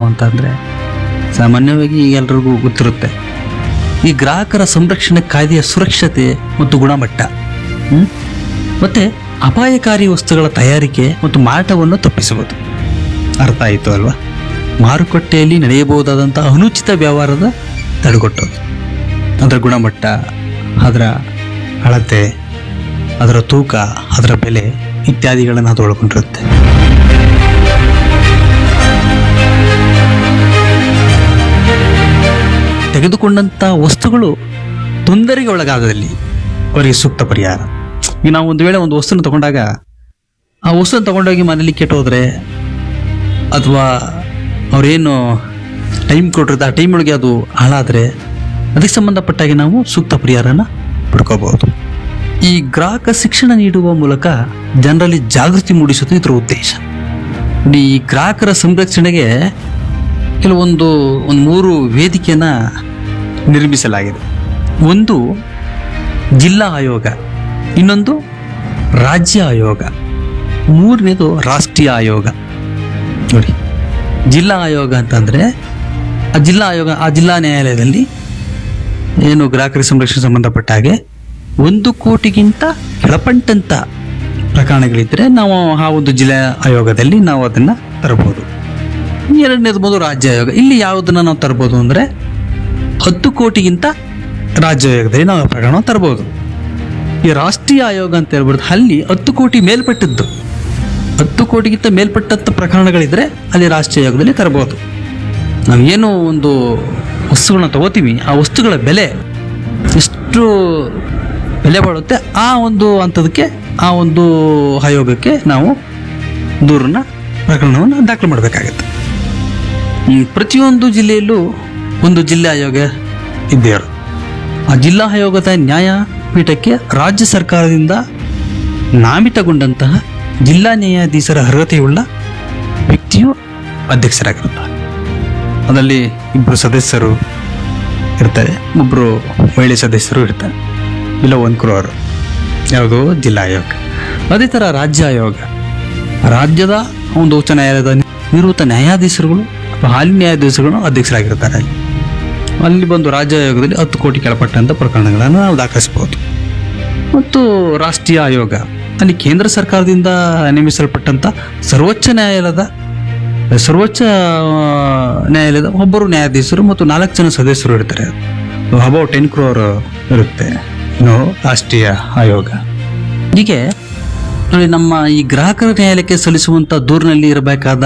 ಅಂತಂದರೆ ಸಾಮಾನ್ಯವಾಗಿ ಎಲ್ರಿಗೂ ಗೊತ್ತಿರುತ್ತೆ. ಈ ಗ್ರಾಹಕರ ಸಂರಕ್ಷಣೆ ಕಾಯ್ದೆಯ ಸುರಕ್ಷತೆ ಮತ್ತು ಗುಣಮಟ್ಟ ಮತ್ತು ಅಪಾಯಕಾರಿ ವಸ್ತುಗಳ ತಯಾರಿಕೆ ಮತ್ತು ಮಾರಾಟವನ್ನು ತಪ್ಪಿಸುವುದು. ಅರ್ಥ ಆಯಿತು ಅಲ್ವಾ? ಮಾರುಕಟ್ಟೆಯಲ್ಲಿ ನಡೆಯಬಹುದಾದಂಥ ಅನುಚಿತ ವ್ಯವಹಾರದ ತಡೆಗಟ್ಟೋದು. ಅದರ ಗುಣಮಟ್ಟ, ಅದರ ಅಳತೆ, ಅದರ ತೂಕ, ಅದರ ಬೆಲೆ ಇತ್ಯಾದಿಗಳನ್ನು ಅದು ಒಳಗೊಂಡಿರುತ್ತೆ. ತೆಗೆದುಕೊಂಡಂಥ ವಸ್ತುಗಳು ತೊಂದರೆಗೆ ಒಳಗಾದಲ್ಲಿ ಅವರಿಗೆ ಸೂಕ್ತ ಪರಿಹಾರ. ಈಗ ನಾವು ಒಂದು ವೇಳೆ ಒಂದು ವಸ್ತುನ ತಗೊಂಡಾಗ ಆ ವಸ್ತುನ ತಗೊಂಡೋಗಿ ಮನೇಲಿ ಕೆಟ್ಟೋದ್ರೆ ಅಥವಾ ಅವರೇನು ಟೈಮ್ ಕೊಟ್ಟಿರ್ತಾರೆ ಆ ಟೈಮ್ ಒಳಗೆ ಅದು ಹಾಳಾದರೆ ಅದಕ್ಕೆ ಸಂಬಂಧಪಟ್ಟಾಗಿ ನಾವು ಸೂಕ್ತ ಪರಿಹಾರನ ಪಡ್ಕೋಬಹುದು. ಈ ಗ್ರಾಹಕ ಶಿಕ್ಷಣ ನೀಡುವ ಮೂಲಕ ಜನರಲ್ಲಿ ಜಾಗೃತಿ ಮೂಡಿಸೋದು ಇದರ ಉದ್ದೇಶ. ಈ ಗ್ರಾಹಕರ ಸಂರಕ್ಷಣೆಗೆ ಕೆಲವೊಂದು 3 ವೇದಿಕೆಯನ್ನು ನಿರ್ಮಿಸಲಾಗಿದೆ. ಒಂದು ಜಿಲ್ಲಾ ಆಯೋಗ, ಇನ್ನೊಂದು ರಾಜ್ಯ ಆಯೋಗ, ಮೂರನೇದು ರಾಷ್ಟ್ರೀಯ ಆಯೋಗ. ನೋಡಿ, ಜಿಲ್ಲಾ ಆಯೋಗ ಅಂತಂದರೆ ಆ ಜಿಲ್ಲಾ ನ್ಯಾಯಾಲಯದಲ್ಲಿ ಏನು ಗ್ರಾಹಕರ ಸಂರಕ್ಷಣೆ ಸಂಬಂಧಪಟ್ಟ ಹಾಗೆ 1 ಕೋಟಿಗಿಂತ ಕೆಳಪಟ್ಟಂಥ ಪ್ರಕರಣಗಳಿದ್ದರೆ ನಾವು ಆ ಒಂದು ಜಿಲ್ಲಾ ಆಯೋಗದಲ್ಲಿ ನಾವು ಅದನ್ನು ತರಬಹುದು. ಎರಡನೇದು ಬಂದು ರಾಜ್ಯ ಆಯೋಗ. ಇಲ್ಲಿ ಯಾವುದನ್ನು ನಾವು ತರ್ಬೋದು ಅಂದರೆ 10 ಕೋಟಿಗಿಂತ ರಾಜ್ಯ ಆಯೋಗದಲ್ಲಿ ನಾವು ಪ್ರಕರಣ ತರ್ಬೋದು. ಈ ರಾಷ್ಟ್ರೀಯ ಆಯೋಗ ಅಂತ ಹೇಳ್ಬಿಡ್ದು ಅಲ್ಲಿ 10 ಕೋಟಿ ಮೇಲ್ಪಟ್ಟದ್ದು, 10 ಕೋಟಿಗಿಂತ ಮೇಲ್ಪಟ್ಟಂಥ ಪ್ರಕರಣಗಳಿದ್ರೆ ಅಲ್ಲಿ ರಾಷ್ಟ್ರೀಯ ಆಯೋಗದಲ್ಲಿ ತರಬಹುದು. ನಾವು ಏನು ಒಂದು ವಸ್ತುಗಳನ್ನ ತಗೋತೀವಿ ಆ ವಸ್ತುಗಳ ಬೆಲೆ ಎಷ್ಟು ಬೆಲೆ ಬಾಳುತ್ತೆ ಆ ಒಂದು ಹಂತದಕ್ಕೆ ಆ ಒಂದು ಆಯೋಗಕ್ಕೆ ನಾವು ಪ್ರಕರಣವನ್ನು ದಾಖಲು ಮಾಡಬೇಕಾಗತ್ತೆ. ಪ್ರತಿಯೊಂದು ಜಿಲ್ಲೆಯಲ್ಲೂ ಒಂದು ಜಿಲ್ಲಾ ಆಯೋಗ ಇದ್ದೇ ಇರೋದು. ಆ ಜಿಲ್ಲಾ ಆಯೋಗದ ನ್ಯಾಯಪೀಠಕ್ಕೆ ರಾಜ್ಯ ಸರ್ಕಾರದಿಂದ ನಾಮಿತಗೊಂಡಂತಹ ಜಿಲ್ಲಾ ನ್ಯಾಯಾಧೀಶರ ಅರ್ಹತೆಯುಳ್ಳ ವ್ಯಕ್ತಿಯು ಅಧ್ಯಕ್ಷರಾಗಿರುತ್ತಾರೆ. ಅದರಲ್ಲಿ 2 ಸದಸ್ಯರು ಇರ್ತಾರೆ, 1 ಮಹಿಳೆ ಸದಸ್ಯರು ಇರ್ತಾರೆ. ಇಲ್ಲ 1 ಕ್ರೋರ್ ಯಾವುದು ಜಿಲ್ಲಾ ಆಯೋಗ. ಅದೇ ಥರ ರಾಜ್ಯ ಆಯೋಗ, ರಾಜ್ಯದ ಒಂದು ಉಚ್ಚ ನ್ಯಾಯಾಲಯದ ನಿವೃತ್ತ ನ್ಯಾಯಾಧೀಶರುಗಳು ಅಥವಾ ಹಾಲಿ ನ್ಯಾಯಾಧೀಶರುಗಳು ಅಧ್ಯಕ್ಷರಾಗಿರ್ತಾರೆ. ಅಲ್ಲಿ ಬಂದು ರಾಜ್ಯ ಆಯೋಗದಲ್ಲಿ 10 ಕೋಟಿ ಕೆಳಪಟ್ಟಂಥ ಪ್ರಕರಣಗಳನ್ನು ನಾವು ದಾಖಲಿಸಬಹುದು. ಮತ್ತು ರಾಷ್ಟ್ರೀಯ ಆಯೋಗ ಅಲ್ಲಿ ಕೇಂದ್ರ ಸರ್ಕಾರದಿಂದ ನೇಮಿಸಲ್ಪಟ್ಟಂಥ ಸರ್ವೋಚ್ಚ ನ್ಯಾಯಾಲಯದ ಒಬ್ಬರು ನ್ಯಾಯಾಧೀಶರು ಮತ್ತು 4 ಜನ ಸದಸ್ಯರು ಇರ್ತಾರೆ. ಅಬೌಟ್ 10 ಕ್ರೋರ್ ಇರುತ್ತೆ ರಾಷ್ಟ್ರೀಯ ಆಯೋಗ. ಹೀಗೆ ನಮ್ಮ ಈ ಗ್ರಾಹಕರ ನ್ಯಾಯಾಲಯಕ್ಕೆ ಸಲ್ಲಿಸುವಂಥ ದೂರಿನಲ್ಲಿ ಇರಬೇಕಾದ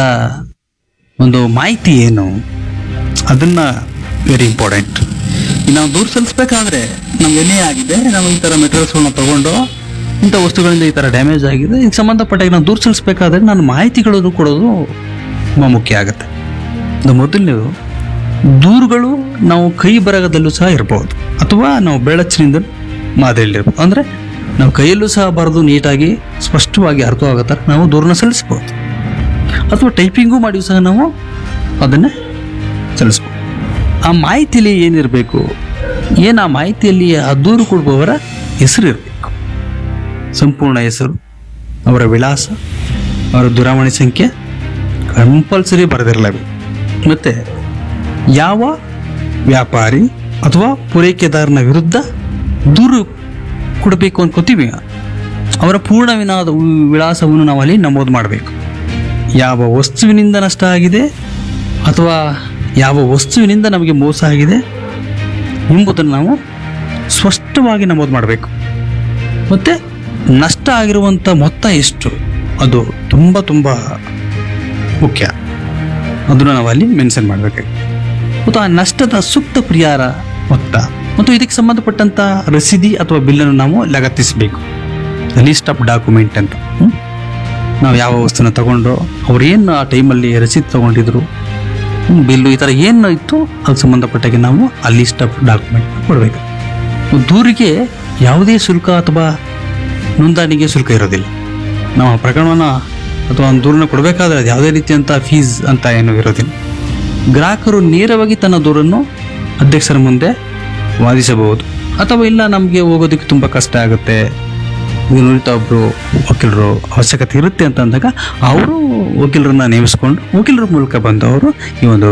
ಒಂದು ಮಾಹಿತಿ ಏನು ಅದನ್ನ ವೆರಿ ಇಂಪಾರ್ಟೆಂಟ್. ನಾವು ದೂರು ಸಲ್ಲಿಸಬೇಕಾದ್ರೆ ನಮ್ಗೆ ಏನೇ ಆಗಿದೆ, ನಾವು ಈ ಥರ ಮೆಟೀರಿಯಲ್ಸ್ಗಳನ್ನ ತಗೊಂಡು ಇಂಥ ವಸ್ತುಗಳಿಂದ ಈ ಥರ ಡ್ಯಾಮೇಜ್ ಆಗಿದೆ, ಇದಕ್ಕೆ ಸಂಬಂಧಪಟ್ಟಾಗ ನಾವು ದೂರು ಸಲ್ಲಿಸಬೇಕಾದ್ರೆ ನಾನು ಮಾಹಿತಿಗಳನ್ನು ಕೊಡೋದು ತುಂಬ ಮುಖ್ಯ ಆಗುತ್ತೆ. ಮೊದಲನೇದು, ದೂರುಗಳು ನಾವು ಕೈ ಬರಹದಲ್ಲೂ ಸಹ ಇರ್ಬೋದು ಅಥವಾ ನಾವು ಬೆಳಚಿನಿಂದ ಮಾದರಿಯಲ್ಲಿರ್ಬೋದು. ಅಂದರೆ ನಾವು ಕೈಯಲ್ಲೂ ಸಹ ಬರೆದು ನೀಟಾಗಿ ಸ್ಪಷ್ಟವಾಗಿ ಅರ್ಥವಾಗೋ ಥರ ನಾವು ದೂರನ್ನ ಸಲ್ಲಿಸ್ಬೋದು. ಅಥವಾ ಟೈಪಿಂಗು ಮಾಡಿಯೂ ಸಹ ನಾವು ಅದನ್ನೇ ಸಲ್ಲಿಸ್ಬೋದು. ಆ ಮಾಹಿತಿಯಲ್ಲಿ ಏನಿರಬೇಕು, ಆ ಮಾಹಿತಿಯಲ್ಲಿ ಆ ದೂರು ಕೊಡುವವರ ಹೆಸರು ಇರಬೇಕು. ಸಂಪೂರ್ಣ ಹೆಸರು, ಅವರ ವಿಳಾಸ, ಅವರ ದೂರವಾಣಿ ಸಂಖ್ಯೆ ಕಂಪಲ್ಸರಿ ಬರೆದಿರಲೇಬೇಕು. ಮತ್ತು ಯಾವ ವ್ಯಾಪಾರಿ ಅಥವಾ ಪೂರೈಕೆದಾರನ ವಿರುದ್ಧ ದೂರು ಕೊಡಬೇಕು ಅನ್ಕೋತೀವಿ ಅವರ ಪೂರ್ಣ ವಿಳಾಸವನ್ನು ನಾವು ಅಲ್ಲಿ ನಮೂದು ಮಾಡಬೇಕು. ಯಾವ ವಸ್ತುವಿನಿಂದ ನಷ್ಟ ಆಗಿದೆ ಅಥವಾ ಯಾವ ವಸ್ತುವಿನಿಂದ ನಮಗೆ ಮೋಸ ಆಗಿದೆ ಎಂಬುದನ್ನು ನಾವು ಸ್ಪಷ್ಟವಾಗಿ ನಮೂದು ಮಾಡಬೇಕು. ಮತ್ತು ನಷ್ಟ ಆಗಿರುವಂಥ ಮೊತ್ತ ಎಷ್ಟು ಅದು ತುಂಬ ತುಂಬ ಮುಖ್ಯ, ಅದನ್ನು ನಾವು ಅಲ್ಲಿ ಮೆನ್ಷನ್ ಮಾಡಬೇಕಾಗುತ್ತೆ. ಮತ್ತು ಆ ನಷ್ಟದ ಸೂಕ್ತ ಪರಿಹಾರ ಮೊತ್ತ ಮತ್ತು ಇದಕ್ಕೆ ಸಂಬಂಧಪಟ್ಟಂಥ ರಸೀದಿ ಅಥವಾ ಬಿಲ್ಲನ್ನು ನಾವು ಲಗತ್ತಿಸಬೇಕು. ಲೀಸ್ಟ್ ಆಫ್ ಡಾಕ್ಯುಮೆಂಟ್ ಅಂತ. ನಾವು ಯಾವ ವಸ್ತುನ ತಗೊಂಡ್ರು, ಅವ್ರು ಏನು ಆ ಟೈಮಲ್ಲಿ ರಸೀದಿ ತಗೊಂಡಿದ್ರು, ಬಿಲ್ಲು ಈ ಥರ ಏನು ಇತ್ತು ಅದಕ್ಕೆ ಸಂಬಂಧಪಟ್ಟಾಗೆ ನಾವು ಆ ಲೀಸ್ಟ್ ಆಫ್ ಡಾಕ್ಯುಮೆಂಟ್ ಕೊಡಬೇಕು. ದೂರಿಗೆ ಯಾವುದೇ ಶುಲ್ಕ ಅಥವಾ ನೋಂದಣಿಗೆ ಶುಲ್ಕ ಇರೋದಿಲ್ಲ. ನಾವು ಆ ಪ್ರಕರಣವನ್ನು ಅಥವಾ ಒಂದು ದೂರನ್ನು ಕೊಡಬೇಕಾದ್ರೆ ಅದು ಯಾವುದೇ ರೀತಿಯಂಥ ಫೀಸ್ ಅಂತ ಏನೂ ಇರೋದಿಲ್ಲ. ಗ್ರಾಹಕರು ನೇರವಾಗಿ ತನ್ನ ದೂರನ್ನು ಅಧ್ಯಕ್ಷರ ಮುಂದೆ ವಾದಿಸಬಹುದು. ಅಥವಾ ಇಲ್ಲ ನಮಗೆ ಹೋಗೋದಕ್ಕೆ ತುಂಬ ಕಷ್ಟ ಆಗುತ್ತೆ, ನುರಿತ ಒಬ್ಬರು ವಕೀಲರು ಅವಶ್ಯಕತೆ ಇರುತ್ತೆ ಅಂತ ಅಂದಾಗ ಅವರು ವಕೀಲರನ್ನ ನೇಮಿಸ್ಕೊಂಡು ವಕೀಲರ ಮೂಲಕ ಬಂದು ಅವರು ಈ ಒಂದು